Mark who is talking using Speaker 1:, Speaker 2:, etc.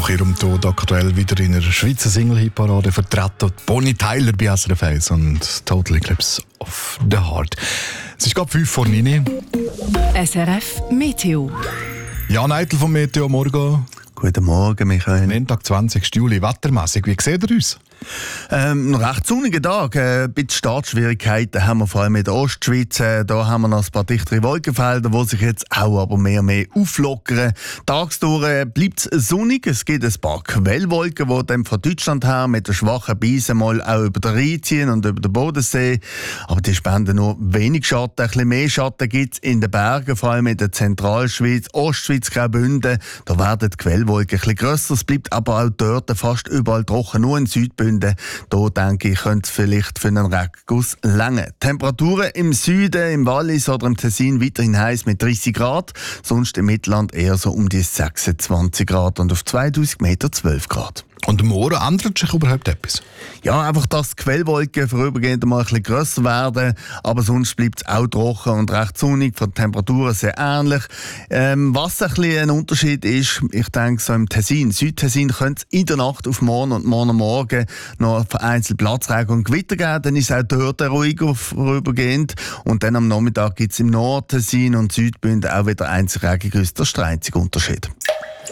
Speaker 1: Nach ihrem Tod aktuell wieder in der Schweizer Single-Hit-Parade vertreten Bonnie Tyler bei SRF 1 und Total Eclipse of the Heart. Es ist gerade 5 vor 9.
Speaker 2: SRF Meteo.
Speaker 1: Jan Eitel vom Meteo, morgen.
Speaker 3: Guten Morgen, Michael.
Speaker 1: Montag, 20. Juli, wettermässig. Wie seht ihr uns?
Speaker 3: Ein recht sonniger Tag. Ein bisschen Startschwierigkeiten haben wir vor allem in der Ostschweiz. Da haben wir noch ein paar dichtere Wolkenfelder, die sich jetzt auch aber mehr und mehr auflockern. Tagsdurch bleibt es sonnig. Es gibt ein paar Quellwolken, die dann von Deutschland her mit der schwachen Brise mal auch über den Rhein ziehen und über den Bodensee. Aber die spenden nur wenig Schatten. Ein bisschen mehr Schatten gibt es in den Bergen, vor allem in der Zentralschweiz, Ostschweiz, Graubünden. Da werden die Quellwolken ein bisschen grösser. Es bleibt aber auch dort fast überall trocken, nur in Südbünden. Da denke ich, könnte es vielleicht für einen Regenguss länger. Temperaturen im Süden, im Wallis oder im Tessin weiterhin heiß mit 30 Grad. Sonst im Mittelland eher so um die 26 Grad und auf 2000 Meter 12 Grad.
Speaker 1: Und morgen ändert sich überhaupt etwas?
Speaker 3: Ja, einfach, dass die Quellwolken vorübergehend mal ein bisschen grösser werden. Aber sonst bleibt es auch trocken und recht sonnig, von den Temperaturen sehr ähnlich. Was ein bisschen ein Unterschied ist, ich denke, so im Tessin, Südtessin, könnte es in der Nacht auf morgen und morgen noch vereinzelt Platzregen und Gewitter geben. Dann ist es auch dort ruhiger vorübergehend. Und dann am Nachmittag gibt es im Nordtessin und Südbünden auch wieder einzelne Regengüsse. Das ist der einzige Unterschied.